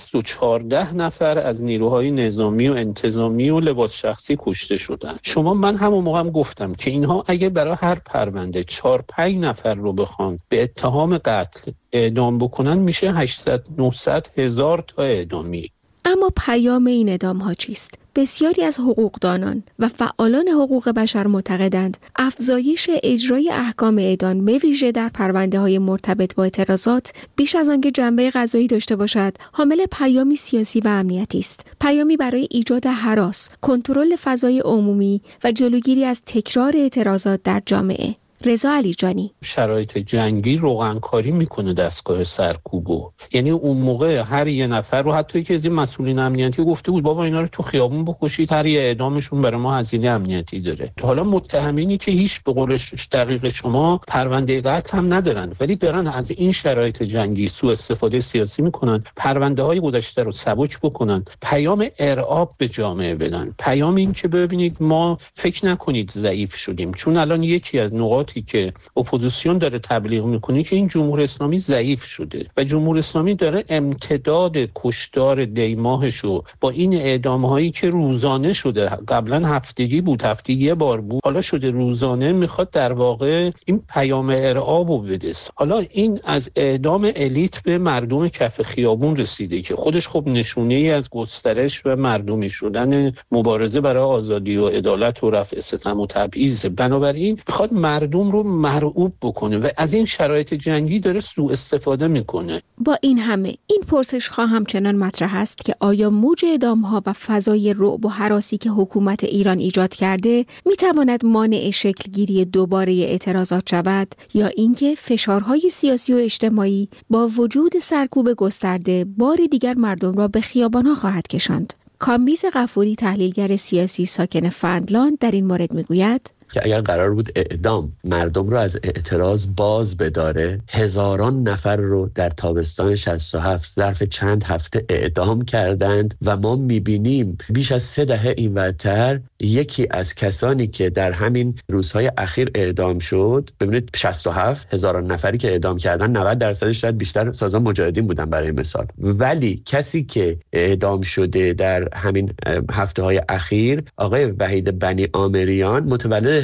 214 نفر از نیروهای نظامی و انتظامی و لباس شخصی کشته شدن. من همون موقع هم گفتم که اینها اگه برای هر پرونده 4-5 نفر رو بخوان به اتهام قتل اعدام بکنن میشه 800-900 هزار تا اعدامی. اما پیام این اعدام‌ها چیست؟ بسیاری از حقوقدانان و فعالان حقوق بشر معتقدند افزایش اجرای احکام اعدام به ویژه در پرونده‌های مرتبط با اعتراضات بیش از آنکه جنبه قضایی داشته باشد، حامل پیامی سیاسی و امنیتی است. پیامی برای ایجاد هراس، کنترل فضای عمومی و جلوگیری از تکرار اعتراضات در جامعه. رضا علیجانی: شرایط جنگی روغنکاری میکنه دستگاه سرکوبو. یعنی اون موقع هر یه نفر رو، حتی یکی از این مسئولین امنیتی گفته بود بابا اینا رو تو خیابون بکشید، هر یه اعدامشون برای ما هزینه امنیتی داره. حالا متهمینی که هیچ به قول دقیق شما پرونده قتل هم ندارن، ولی دارن از این شرایط جنگی سوء استفاده سیاسی میکنن، پرونده های گذشته رو سبک بکنن، پیام ارعاب به جامعه بدن، پیام این که ببینید ما فکر نکنید ضعیف شدیم. چون الان یکی از نقاطی که اپوزیسیون داره تبلیغ میکنه که این جمهوری اسلامی ضعیف شده و جمهوری اسلامی داره امتداد کشتار دیماهشو با این اعدام‌هایی که روزانه شده، قبلا هفتگی بود، هفتگی یه بار بود، حالا شده روزانه، میخواد در واقع این پیام ارعابو بده. حالا این از اعدام الیت به مردم کف خیابون رسیده که خودش خب نشونه‌ای از گسترش و مردمی شدن مبارزه برای آزادی و عدالت و رفع ستم و تبعیض. بنابراین میخواد مردم رو مرعوب بکنه و از این شرایط جنگی داره سوء استفاده میکنه. با این همه این پرسش‌ها همچنان مطرح است که آیا موج اعدام‌ها و فضای رعب و هراسی که حکومت ایران ایجاد کرده میتواند مانع شکلگیری دوباره اعتراضات شود، یا اینکه فشارهای سیاسی و اجتماعی با وجود سرکوب گسترده بار دیگر مردم را به خیابان‌ها خواهد کشاند. کامبیز غفوری، تحلیلگر سیاسی ساکن فنلاند، در این مورد میگوید که اگر قرار بود اعدام مردم رو از اعتراض باز بداره، هزاران نفر رو در تابستان 67 ظرف چند هفته اعدام کردند و ما میبینیم بیش از 3 دهه اینورتر یکی از کسانی که در همین روزهای اخیر اعدام شد، ببینید 67 هزاران نفری که اعدام کردن 90% شاید بیشتر سازمان مجاهدین بودن برای مثال، ولی کسی که اعدام شده در همین هفته‌های اخیر آقای وحید بنی آمریان متولد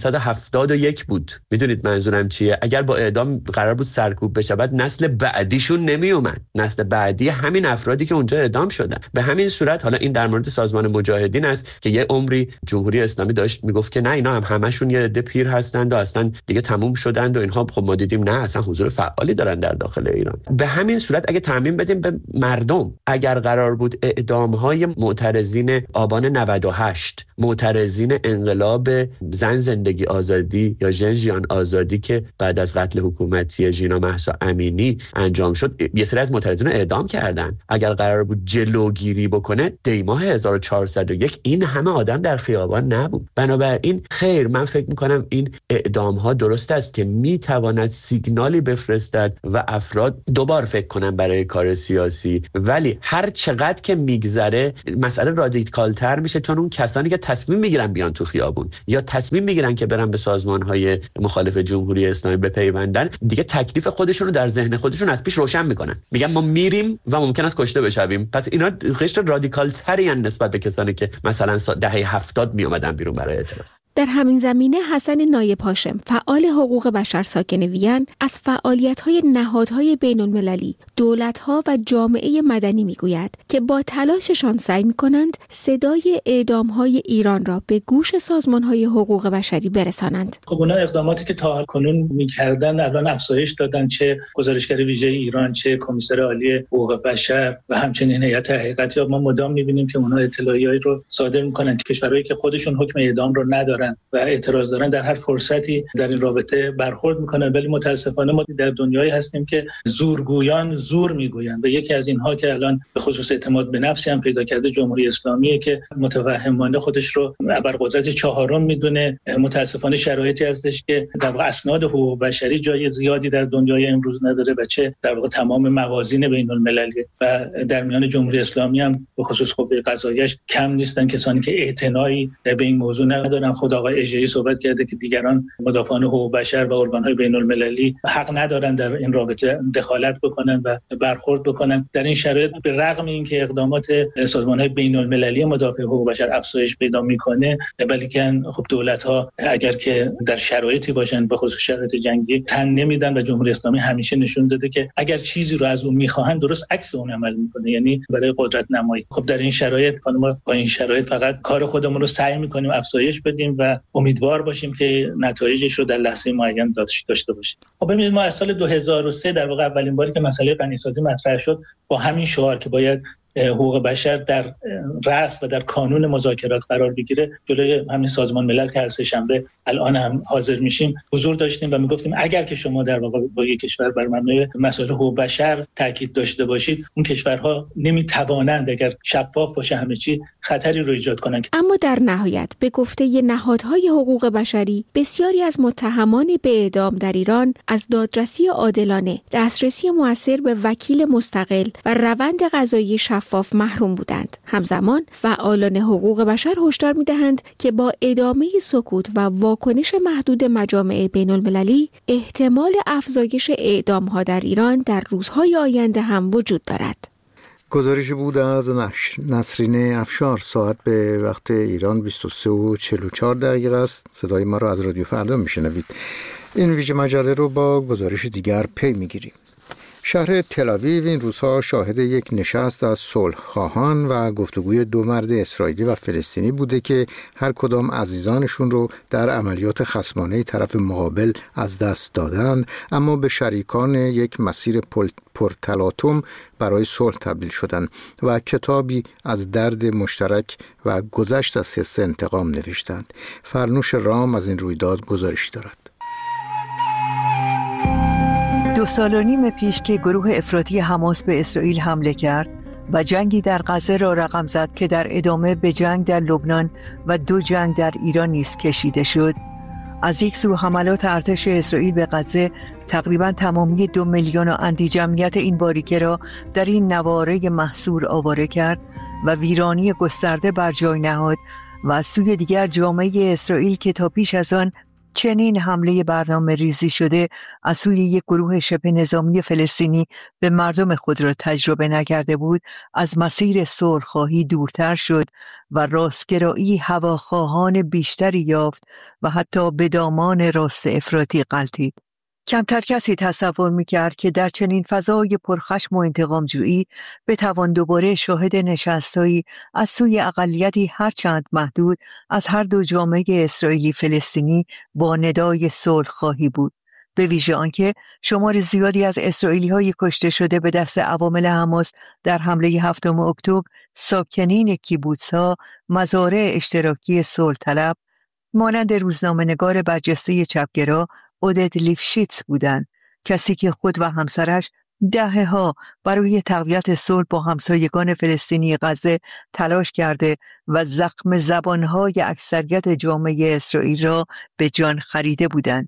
1371 بود. میدونید منظورم چیه؟ اگر با اعدام قرار بود سرکوب بشه بعد نسل بعدیشون نمی اومد، نسل بعدی همین افرادی که اونجا اعدام شدن. به همین صورت حالا این در مورد سازمان مجاهدین است که یه عمری جمهوری اسلامی داشت میگفت که نه اینا همشون یه عده پیر هستند و اصلا دیگه تموم شدند و اینها. خب ما دیدیم نه، اصلا حضور فعالی دارن در داخل ایران. به همین صورت اگه تعمیم بدیم به مردم، اگر قرار بود اعدام‌های معترضین آبان 98، معترضین انقلاب زن زندگی آزادی یا ژن آزادی که بعد از قتل حکومتی ژینا مهسا امینی انجام شد، یه سری از معترضین رو اعدام کردن. اگر قرار بود جلوگیری بکنه، دیماه 1401 این همه آدم در خیابان نبود. بنابراین خیر، من فکر میکنم این اعدام ها درست است که میتواند سیگنالی بفرستد و افراد دوبار فکر کنن برای کار سیاسی، ولی هر چقدر که میگذره مسئله رادیکال‌تر میشه، چون اون کسانی که تصمیم میگیرن بیان تو خیابون یا تصمیم میگیرن که برن به سازمان‌های مخالف جمهوری اسلامی بپیوندن، دیگه تکلیف خودشون رو در ذهن خودشون از پیش روشن میکنن، میگن ما میریم و ممکن است کشته بشویم. پس اینا قشر رادیکال‌تری ان نسبت به کسانی که مثلا دهه 70 میومدن بیرون برای اعتراض. در همین زمینه حسن نایب هاشم، فعال حقوق بشر ساکن وین، از فعالیت‌های نهادهای بین‌المللی، دولت‌ها و جامعه مدنی میگوید که با تلاششان سعی می‌کنند صدای اعدام‌های ایران را به گوش سازمان‌های حقوق بشری برسانند. خب اونا اقداماتی که تا کنون می‌کردن الان افزایش دادن، چه گزارشگر ویژه ایران، چه کمیسر عالی حقوق بشر و همچنین هیئت حقیقتیاب. ما مدام می‌بینیم که اونا اطلاعیه‌ای رو صادر می‌کنن که کشورهایی که خودشون حکم اعدام رو ندارن و اعتراض دارن در هر فرصتی در این رابطه برخورد میکنن. ولی متاسفانه ما در دنیایی هستیم که زورگویان زور میگویند و یکی از اینها که الان به خصوص اعتماد به نفسی هم پیدا کرده جمهوری اسلامیه که متوهمانه خودش رو ابرقدرت چهارم میدونه. متاسفانه شرایطی هستش که در واقع اسناد حقوق بشری جای زیادی در دنیای امروز نداره و چه در واقع تمام موازین بین‌المللی و در میان جمهوری اسلامی هم به خصوص قوه قضاییش کم نیستن کسانی که اعتنایی به این موضوع ندارن. خود آقای اژه‌ای صحبت کرده که دیگران مدافعان حقوق بشر و ارگان‌های بین‌المللی حق ندارن در این رابطه دخالت بکنن و برخورد بکنن. در این شرایط به رغم اینکه اقدامات سازمان‌های بین‌المللی مدافع حقوق بشر افزایش پیدا میکنه، ولیکن خب دولت‌ها اگر که در شرایطی باشن به خصوص شرایط جنگی تن نمیدن و جمهوری اسلامی همیشه نشون داده که اگر چیزی رو از اون می‌خواهن درست عکس اون عمل میکنه، یعنی برای قدرت نمایی. خب در این شرایط ما با این شرایط فقط کار خودمون رو سعی می‌کنیم افزایش بدیم و امیدوار باشیم که نتایجش رو در لحظه معین داشته باشیم. خب ببینید ما از سال 2003 در واقع اولین باری که مسئله غنیسازی مطرح شد با همین شعار که باید حقوق بشر در رأس و در کانون مذاکرات قرار بگیره. جلوی همین سازمان ملل که هر سه شنبه الان هم حاضر میشیم حضور داشتیم و میگفتیم اگر که شما در واقع با یک کشور بر مبنای مسائل حقوق بشر تاکید داشته باشید، اون کشورها نمیتوانند اگر شفاف باشه همه چی خطری رو ایجاد کنند. اما در نهایت به گفته نهادهای حقوق بشری، بسیاری از متهمان به اعدام در ایران از دادرسی عادلانه، دسترسی مؤثر به وکیل مستقل و روند قضایی شفاف محروم بودند. همزمان فعالان حقوق بشر هشدار می‌دهند که با ادامه سکوت و واکنش محدود مجامع بین‌المللی، احتمال افزایش اعدام‌ها در ایران در روزهای آینده هم وجود دارد. گزارشی بود از نسرین افشار. ساعت به وقت ایران 23:44 است. صدای ما را از رادیو فردا میشنوید. این ویژه مجله رو با گزارش دیگر پی میگیریم. شهر تل‌آویو این روزها شاهد یک نشست از صلح‌خواهان و گفتگوی دو مرد اسرائیلی و فلسطینی بوده که هر کدام عزیزانشون رو در عملیات خصمانه طرف مقابل از دست دادند، اما به شریکان یک مسیر پرتلاطم برای صلح تبدیل شدند و کتابی از درد مشترک و گذشت از حس انتقام نوشتند. فرنوش رام از این رویداد گزارش دارد. 2.5 سال پیش که گروه افراطی حماس به اسرائیل حمله کرد و جنگی در غزه را رقم زد که در ادامه به جنگ در لبنان و 2 جنگ در ایران نیز کشیده شد. از یک سو حملات ارتش اسرائیل به غزه تقریباً تمامی 2 میلیون اندی جمعیت این باریکه را در این نواره محصور آواره کرد و ویرانی گسترده بر جای نهاد و از سوی دیگر جامعه اسرائیل که تا پیش از آن چنین حمله برنامه ریزی شده از سوی یک گروه شبه نظامی فلسطینی به مردم خود را تجربه نکرده بود، از مسیر صلح‌خواهی دورتر شد و راستگرایی هواخواهان بیشتری یافت و حتی به دامان راست افراطی غلتید. کمتر کسی تصور می‌کرد که در چنین فضای پرخشم و انتقام‌جویی بتوان دوباره شاهد نشست‌هایی از سوی اقلیتی هرچند محدود از هر دو جامعه اسرائیلی فلسطینی با ندای صلح‌خواهی بود. به ویژه آنکه شمار زیادی از اسرائیلی‌های کشته شده به دست عوامل حماس در حمله 7 اکتبر ساکنین کیبوتس‌ها، مزارع اشتراکی صلح طلب مانند روزنامه‌نگار برجسته چپگرا اودت لیفشیتز بودند، کسی که خود و همسرش دهه‌ها برای تقویت صلح با همسایگان فلسطینی غزه تلاش کرده و زخم زبانهای اکثریت جامعه اسرائیل را به جان خریده بودند.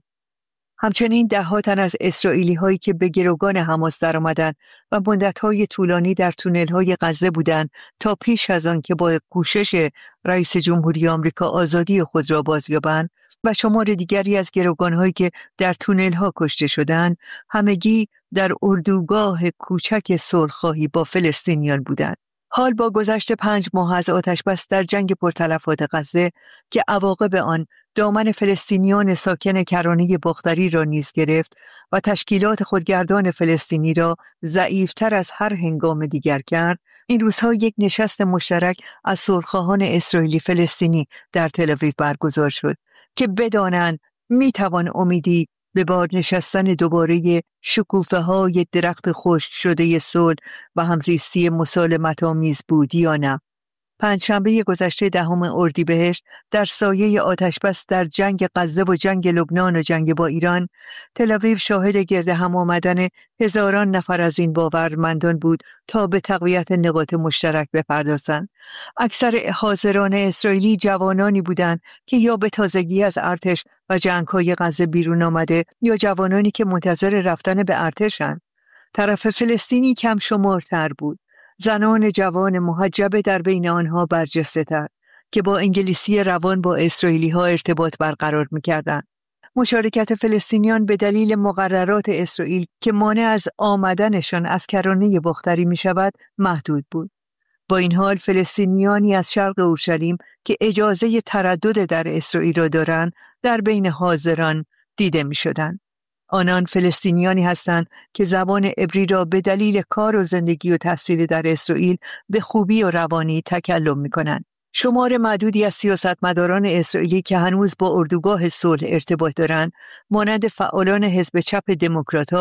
همچنین ده‌ها تن از اسرائیلی هایی که به گروگان حماس در آمدند و مدت‌های طولانی در تونل‌های غزه بودند تا پیش از آن که با کوشش رئیس جمهوری آمریکا آزادی خود را بازیابند و شمار دیگری از گروگان‌هایی که در تونل‌ها کشته شدند، همگی در اردوگاه کوچک صلح‌خواهی با فلسطینیان بودند. حال با گذشت 5 ماه از آتش‌بس در جنگ پرتلفات غزه که عواقب آن دامن فلسطینیان ساکن کرانه باختری را نیز گرفت و تشکیلات خودگردان فلسطینی را ضعیفتر از هر هنگام دیگر کرد، این روزها یک نشست مشترک از صلح‌خواهان اسرائیلی فلسطینی در تل‌آویو برگزار شد که بدانند میتوان امیدی به بار نشستن دوباره شکوفه‌های درخت خشک شده صلح و همزیستی مسالمت‌آمیز بود یا نه. پنجشنبه گذشته 10 اردیبهشت در سایه آتشبس در جنگ غزه و جنگ لبنان و جنگ با ایران، تل‌آویو شاهد گرد هم آمدن هزاران نفر از این باورمندان بود تا به تقویت نقاط مشترک بپردازند. اکثر حاضران اسرائیلی جوانانی بودند که یا به تازگی از ارتش و جنگ‌های غزه بیرون آمده یا جوانانی که منتظر رفتن به ارتشند. طرف فلسطینی کم شمارتر بود. زنان جوان محجب در بین آنها برجسته تر که با انگلیسی روان با اسرائیلی ها ارتباط برقرار می کردن. مشارکت فلسطینیان به دلیل مقررات اسرائیل که مانع از آمدنشان از کرانه باختری می شود محدود بود. با این حال فلسطینیانی از شرق اورشلیم که اجازه تردد در اسرائیل را دارند در بین حاضران دیده می شدند. آنان فلسطینیانی هستند که زبان عبری را به دلیل کار و زندگی و تحصیل در اسرائیل به خوبی و روانی تکلم می‌کنند. شمار معدودی از سیاستمداران اسرائیلی که هنوز با اردوگاه صلح ارتباط دارند، مانند فعالان حزب چپ دموکرات‌ها،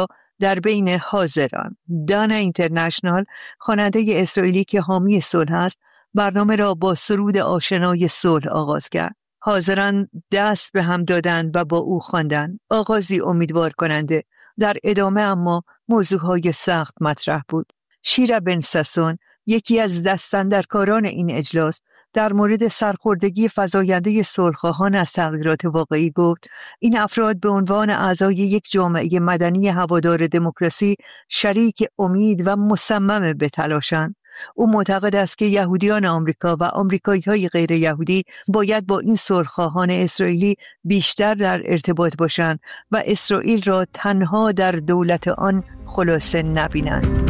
در بین حاضران. دانا اینترنشنال، خواننده اسرائیلی که حامی صلح است، برنامه را با سرود آشنای صلح آغاز کرد. حاضران دست به هم دادند و با او خواندند. آغازی امیدوار کننده. در ادامه اما موضوعهای سخت مطرح بود. شیرا بن ساسون، یکی از دستاندرکاران این اجلاس، در مورد سرخوردگی فزاینده صلح‌خواهان از تغییرات واقعی گفت این افراد به عنوان اعضای یک جامعه مدنی هوادار دموکراسی شریک امید و مصمم به تلاشند. او معتقد است که یهودیان آمریکا و آمریکایی‌های غیر یهودی باید با این صلح‌خواهان اسرائیلی بیشتر در ارتباط باشند و اسرائیل را تنها در دولت آن خلاصه نبینند.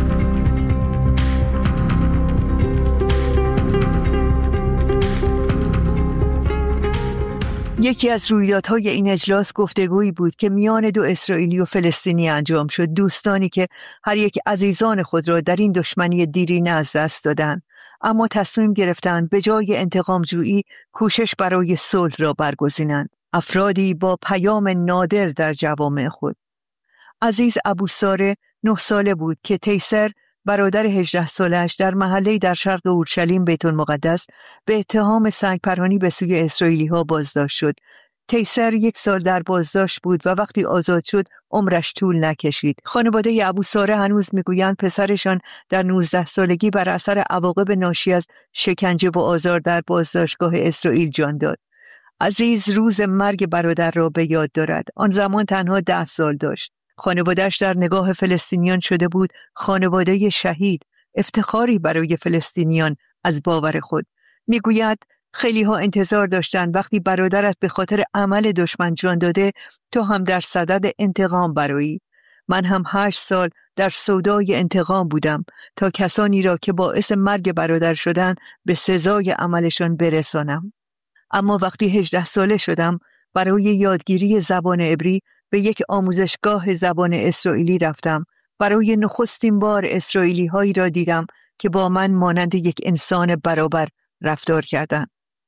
یکی از رویدادهای این اجلاس گفتگویی بود که میان دو اسرائیلی و فلسطینی انجام شد، دوستانی که هر یک عزیزان خود را در این دشمنی دیرینه از دست دادند، اما تصمیم گرفتند به جای انتقام جویی کوشش برای صلح را برگزینند. افرادی با پیام نادر در جوامع خود. عزیز ابوساره 9 ساله بود که تیسر برادر 18 سالش در محله‌ای در شرق اورشلیم بیت المقدس به اتهام سنگ‌پرانی به سوی اسرائیلی‌ها بازداشت شد. تیسر 1 سال در بازداشت بود و وقتی آزاد شد عمرش طول نکشید. خانواده ابوساره هنوز میگویند پسرشان در 19 سالگی بر اثر عواقب ناشی از شکنجه و آزار در بازداشتگاه اسرائیل جان داد. عزیز روز مرگ برادر را به یاد دارد. آن زمان تنها 10 سال داشت. خانواده‌اش در نگاه فلسطینیان شده بود خانواده شهید، افتخاری برای فلسطینیان از باور خود. میگوید خیلی ها انتظار داشتند وقتی برادرت به خاطر عمل دشمن جان داده تو هم در صدد انتقام برآیی. من هم 8 سال در سودای انتقام بودم تا کسانی را که باعث مرگ برادر شدند به سزای عملشان برسانم. اما وقتی 18 ساله شدم برای یادگیری زبان عبری به یک آموزشگاه زبان اسرائیلی رفتم. برای نخستین بار اسرائیلی هایی را دیدم که با من مانند یک انسان برابر رفتار کردند.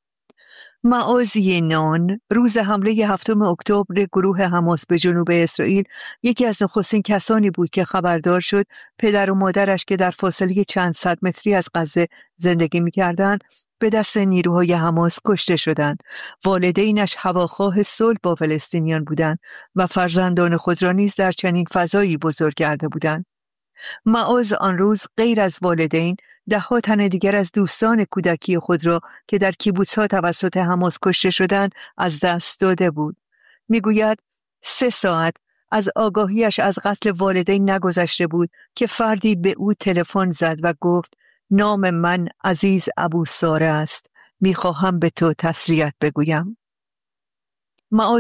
معاذ ینان، روز حمله 7 اکتبر گروه حماس به جنوب اسرائیل، یکی از نخستین کسانی بود که خبردار شد پدر و مادرش که در فاصله چند صد متری از غزه زندگی می‌کردند به دست نیروهای حماس کشته شدند. والدینش هواخواه صلح با فلسطینیان بودند و فرزندان خود را نیز در چنین فضایی بزرگ کرده بودند. معاذ آن روز غیر از والدین 10 تن دیگر از دوستان کودکی خود را که در کیبوتس‌ها توسط حماس کشته شدند از دست داده بود. میگوید 3 ساعت از آگاهیش از قتل والدین نگذشته بود که فردی به او تلفن زد و گفت نام من عزیز ابوساره است، میخواهم به تو تسلیت بگویم. معاذ